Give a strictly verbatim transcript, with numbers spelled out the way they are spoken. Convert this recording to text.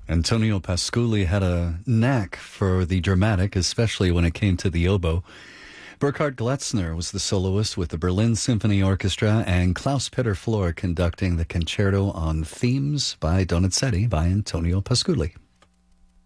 Antonio Pasculli had a knack for the dramatic, especially when it came to the oboe. Burkhard Gletzner was the soloist with the Berlin Symphony Orchestra, and Klaus-Peter Flohr conducting the concerto on themes by Donizetti by Antonio Pasculli.